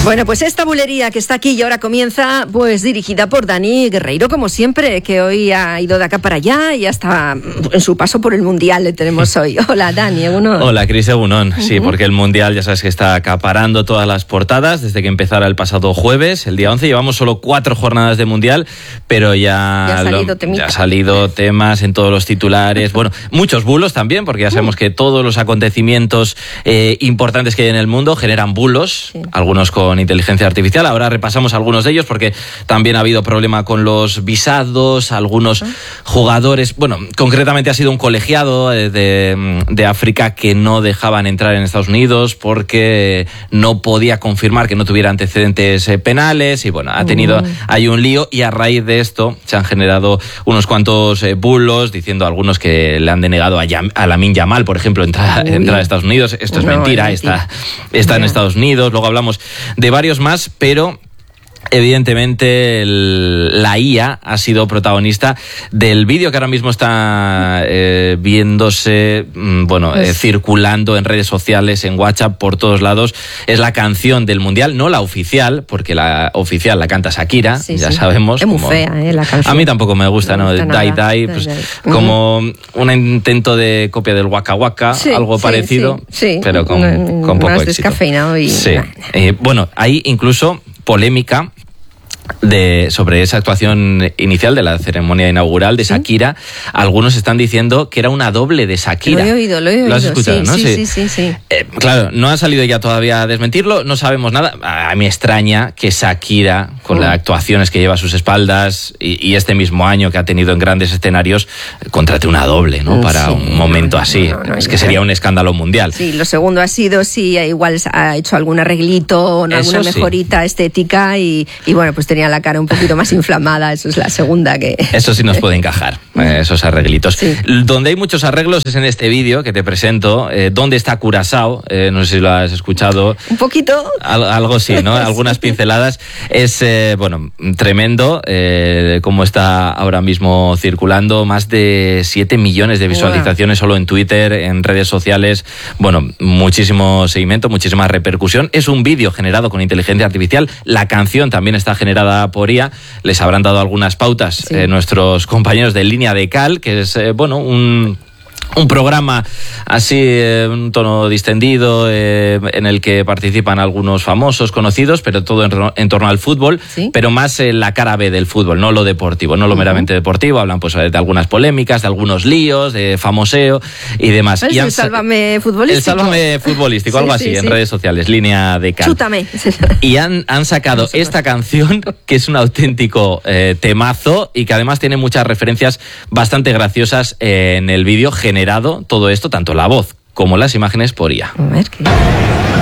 Bueno, pues esta bulería que está aquí y ahora comienza, pues dirigida por Dani Guerreiro, como siempre, que hoy ha ido de acá para allá y hasta en su paso por el Mundial le tenemos hoy. Hola, Dani, egunon. Hola, Cris, egunon. Sí, porque el Mundial ya sabes que está acaparando todas las portadas desde que empezara el pasado jueves, el día 11. Llevamos solo 4 jornadas de Mundial, pero ya ha salido temas en todos los titulares. Bueno, muchos bulos también, porque ya sabemos que todos los acontecimientos importantes que hay en el mundo generan bulos, sí. Algunos con inteligencia artificial. Ahora repasamos algunos de ellos porque también ha habido problema con los visados, algunos jugadores, bueno, concretamente ha sido un colegiado de África que no dejaban entrar en Estados Unidos porque no podía confirmar que no tuviera antecedentes penales y bueno, hay un lío y a raíz de esto se han generado unos cuantos bulos diciendo algunos que le han denegado a Lamine Yamal, por ejemplo, entrar a Estados Unidos. Esto es mentira, está en Estados Unidos. Luego hablamos de varios más, pero evidentemente la IA ha sido protagonista del vídeo que ahora mismo está viéndose, circulando en redes sociales, en WhatsApp, por todos lados. Es la canción del Mundial, no la oficial, porque la oficial la canta Shakira, sabemos. Es muy fea, la canción. A mí tampoco me gusta, ¿no? Die, pues, como un intento de copia del Waka Waka, algo parecido, pero con poco más éxito. Descafeinado y... Sí. Bueno, hay incluso polémica sobre esa actuación inicial de la ceremonia inaugural de Shakira. Algunos están diciendo que era una doble de Shakira. Lo he oído. ¿Lo has escuchado, no? Sí. Claro, no ha salido ya todavía a desmentirlo, no sabemos nada. A mí me extraña que Shakira, con las actuaciones que lleva a sus espaldas y este mismo año que ha tenido en grandes escenarios, contrate una doble, ¿no? Para un momento así. Es que sería un escándalo mundial. Sí, lo segundo ha sido igual ha hecho algún arreglito, alguna mejorita estética y bueno, pues tenía la cara un poquito más inflamada. Eso es la segunda que... Eso sí nos puede encajar, esos arreglitos. Sí. Donde hay muchos arreglos es en este vídeo que te presento, ¿Dónde está Curazao? No sé si lo has escuchado. Un poquito. Algo sí, ¿no? Algunas pinceladas. Es, tremendo cómo está ahora mismo circulando. Más de 7 millones de visualizaciones solo en Twitter, en redes sociales. Bueno, muchísimo seguimiento, muchísima repercusión. Es un vídeo generado con inteligencia artificial. La canción también está generada por IA. Les habrán dado algunas pautas nuestros compañeros de Línea de Cal, que es un programa así, un tono distendido, en el que participan algunos famosos, conocidos, pero todo en torno al fútbol, pero más la cara B del fútbol, no lo deportivo, no lo meramente deportivo. Hablan pues de algunas polémicas, de algunos líos, de famoseo y demás. ¿Es el Sálvame Futbolístico? El Sálvame Futbolístico, algo así, en redes sociales, Línea de Cal. Chútame. Y han sacado esta canción, que es un auténtico temazo y que además tiene muchas referencias bastante graciosas en el vídeo generado todo esto, tanto la voz como las imágenes por IA. A ver,